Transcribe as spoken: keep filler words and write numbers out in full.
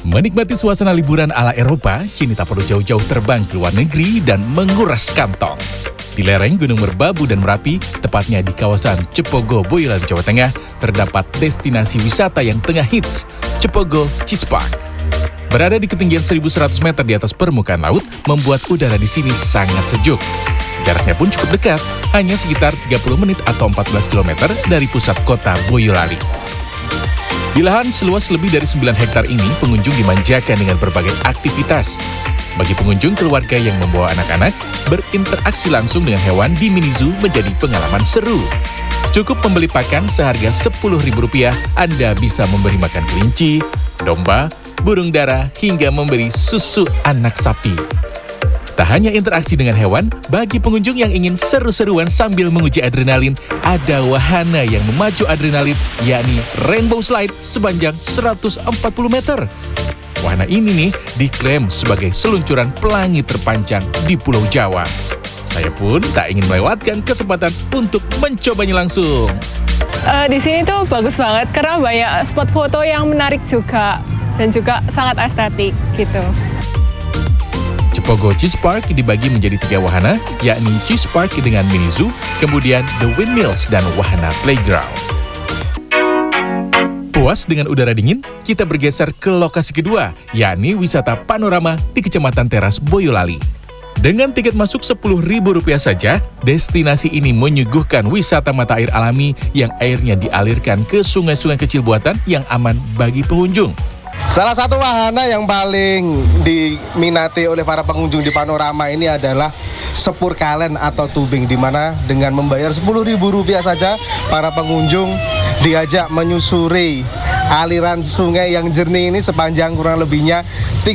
Menikmati suasana liburan ala Eropa, kini tak perlu jauh-jauh terbang ke luar negeri dan menguras kantong. Di lereng Gunung Merbabu dan Merapi, tepatnya di kawasan Cepogo, Boyolali, Jawa Tengah, terdapat destinasi wisata yang tengah hits, Cepogo Cheese Park. Berada di ketinggian seribu seratus meter di atas permukaan laut, membuat udara di sini sangat sejuk. Jaraknya pun cukup dekat, hanya sekitar tiga puluh menit atau empat belas kilometer dari pusat kota Boyolali. Di lahan seluas lebih dari sembilan hektar ini, pengunjung dimanjakan dengan berbagai aktivitas. Bagi pengunjung keluarga yang membawa anak-anak, berinteraksi langsung dengan hewan di mini zoo menjadi pengalaman seru. Cukup membeli pakan seharga sepuluh ribu rupiah, Anda bisa memberi makan kelinci, domba, burung dara, hingga memberi susu anak sapi. Tak hanya interaksi dengan hewan, bagi pengunjung yang ingin seru-seruan sambil menguji adrenalin, ada wahana yang memacu adrenalin, yakni Rainbow Slide sepanjang seratus empat puluh meter. Wahana ini nih diklaim sebagai seluncuran pelangi terpanjang di Pulau Jawa. Saya pun tak ingin melewatkan kesempatan untuk mencobanya langsung. Uh, di sini tuh bagus banget karena banyak spot foto yang menarik juga dan juga sangat estetik gitu. Cepogo Cheese Park dibagi menjadi tiga wahana, yakni Cheese Park dengan mini zoo, kemudian The Windmills dan wahana playground. Puas dengan udara dingin, kita bergeser ke lokasi kedua, yakni wisata panorama di Kecamatan Teras, Boyolali. Dengan tiket masuk sepuluh ribu rupiah saja, destinasi ini menyuguhkan wisata mata air alami yang airnya dialirkan ke sungai-sungai kecil buatan yang aman bagi pengunjung. Salah satu wahana yang paling diminati oleh para pengunjung di panorama ini adalah sepur kalen atau tubing, di mana dengan membayar sepuluh ribu rupiah saja para pengunjung diajak menyusuri aliran sungai yang jernih ini sepanjang kurang lebihnya